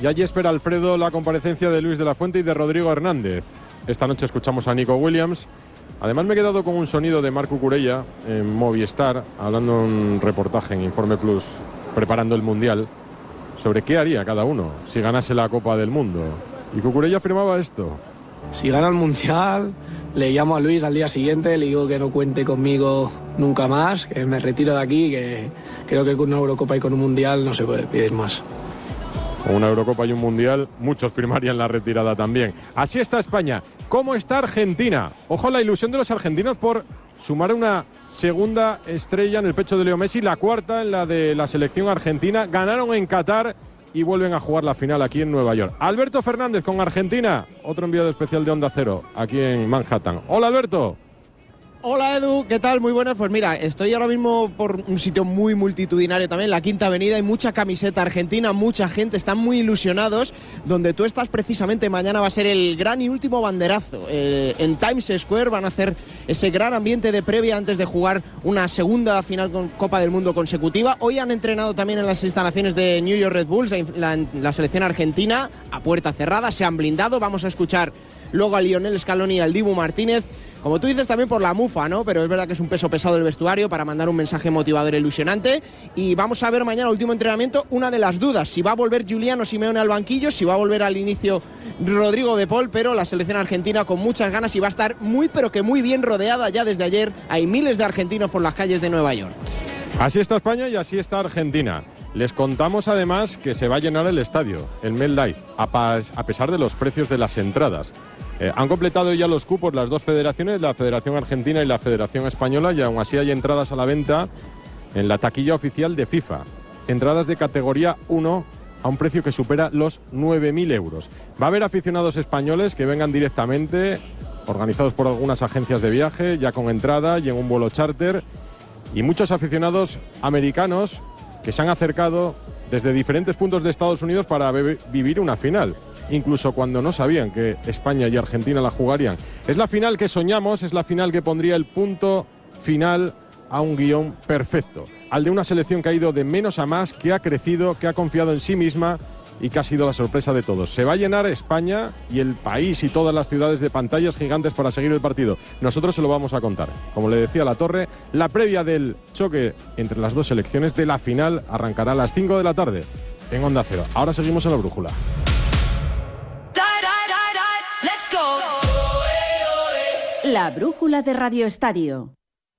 Y allí espera Alfredo la comparecencia de Luis de la Fuente y de Rodrigo Hernández. Esta noche escuchamos a Nico Williams. Además me he quedado con un sonido de Marco Cucurella en Movistar, hablando en un reportaje en Informe Plus, preparando el Mundial, sobre qué haría cada uno si ganase la Copa del Mundo. Y Cucurella afirmaba esto. Si gana el Mundial, le llamo a Luis al día siguiente, le digo que no cuente conmigo nunca más, que me retiro de aquí, que creo que con una Eurocopa y con un Mundial no se puede pedir más. Con una Eurocopa y un Mundial, muchos firmarían la retirada también. Así está España. ¿Cómo está Argentina? Ojo a la ilusión de los argentinos por sumar una segunda estrella en el pecho de Leo Messi, la cuarta en la de la selección argentina. Ganaron en Qatar y vuelven a jugar la final aquí en Nueva York. Alberto Fernández con Argentina, otro enviado especial de Onda Cero, aquí en Manhattan. Hola, Alberto. Hola Edu, ¿qué tal? Muy buenas. Pues mira, estoy ahora mismo por un sitio muy multitudinario también, la Quinta Avenida, hay mucha camiseta argentina, mucha gente, están muy ilusionados. Donde tú estás precisamente mañana va a ser el gran y último banderazo. En Times Square van a hacer ese gran ambiente de previa antes de jugar una segunda final con Copa del Mundo consecutiva. Hoy han entrenado también en las instalaciones de New York Red Bulls, la selección argentina, a puerta cerrada, se han blindado. Vamos a escuchar luego a Lionel Scaloni y al Dibu Martínez. Como tú dices, también por la mufa, ¿no? Pero es verdad que es un peso pesado el vestuario para mandar un mensaje motivador e ilusionante. Y vamos a ver mañana, último entrenamiento, una de las dudas. Si va a volver Giuliano Simeone al banquillo, si va a volver al inicio Rodrigo de Paul, pero la selección argentina con muchas ganas y va a estar muy, pero que muy bien rodeada ya desde ayer. Hay miles de argentinos por las calles de Nueva York. Así está España y así está Argentina. Les contamos además que se va a llenar el estadio, el MetLife, a pesar de los precios de las entradas. Han completado ya los cupos las dos federaciones, la Federación Argentina y la Federación Española, y aún así hay entradas a la venta en la taquilla oficial de FIFA. Entradas de categoría 1 a un precio que supera los 9.000 euros. Va a haber aficionados españoles que vengan directamente, organizados por algunas agencias de viaje, ya con entrada y en un vuelo charter, y muchos aficionados americanos que se han acercado desde diferentes puntos de Estados Unidos para vivir una final, incluso cuando no sabían que España y Argentina la jugarían. Es la final que soñamos, es la final que pondría el punto final a un guión perfecto, al de una selección que ha ido de menos a más, que ha crecido, que ha confiado en sí misma y que ha sido la sorpresa de todos. Se va a llenar España y el país y todas las ciudades de pantallas gigantes para seguir el partido. Nosotros se lo vamos a contar. Como le decía La Torre, la previa del choque entre las dos selecciones de la final arrancará a las 5 de la tarde en Onda Cero. Ahora seguimos en La Brújula. La Brújula de Radio Estadio.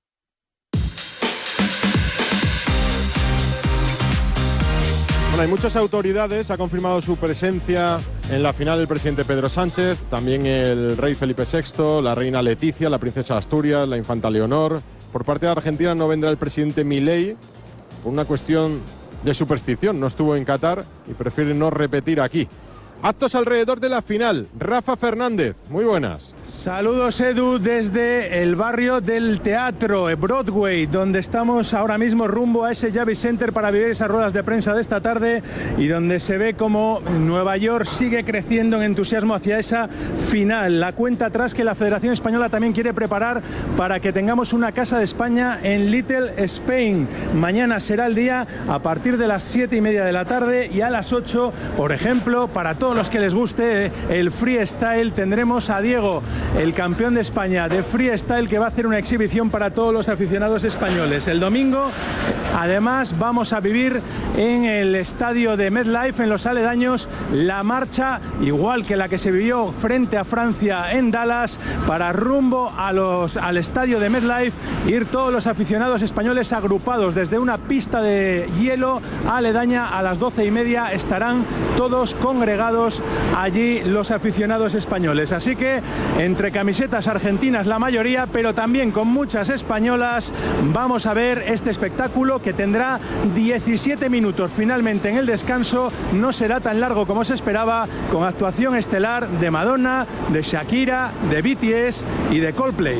Bueno, hay muchas autoridades, ha confirmado su presencia en la final el presidente Pedro Sánchez, también el rey Felipe VI, la reina Leticia, la princesa Asturias, la infanta Leonor. Por parte de Argentina no vendrá el presidente Milei por una cuestión de superstición, no estuvo en Qatar y prefiere no repetir aquí. Actos alrededor de la final. Rafa Fernández, muy buenas. Saludos, Edu, desde el barrio del Teatro, Broadway, donde estamos ahora mismo rumbo a ese Javits Center para vivir esas ruedas de prensa de esta tarde y donde se ve como Nueva York sigue creciendo en entusiasmo hacia esa final. La cuenta atrás que la Federación Española también quiere preparar para que tengamos una Casa de España en Little Spain. Mañana será el día a partir de las 7:30 de la tarde y a las 8, por ejemplo, para todos los que les guste el freestyle, tendremos a Diego, el campeón de España de freestyle, que va a hacer una exhibición para todos los aficionados españoles. El domingo, además, vamos a vivir en el estadio de MetLife, en los aledaños, la marcha, igual que la que se vivió frente a Francia en Dallas, para rumbo al estadio de MetLife, ir todos los aficionados españoles agrupados desde una pista de hielo aledaña. A las 12:30 estarán todos congregados allí los aficionados españoles. Así que entre camisetas argentinas la mayoría, pero también con muchas españolas, vamos a ver este espectáculo que tendrá 17 minutos finalmente en el descanso. No será tan largo como se esperaba, con actuación estelar de Madonna, de Shakira, de BTS y de Coldplay.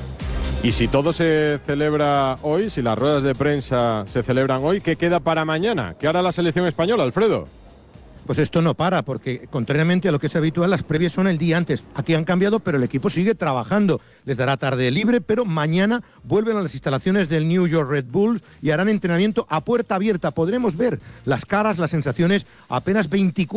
Y si todo se celebra hoy, si las ruedas de prensa se celebran hoy, ¿qué queda para mañana? ¿Qué hará la selección española, Alfredo? Pues esto no para, porque contrariamente a lo que es habitual, las previas son el día antes. Aquí han cambiado, pero el equipo sigue trabajando. Les dará tarde libre, pero mañana vuelven a las instalaciones del New York Red Bulls y harán entrenamiento a puerta abierta. Podremos ver las caras, las sensaciones apenas 24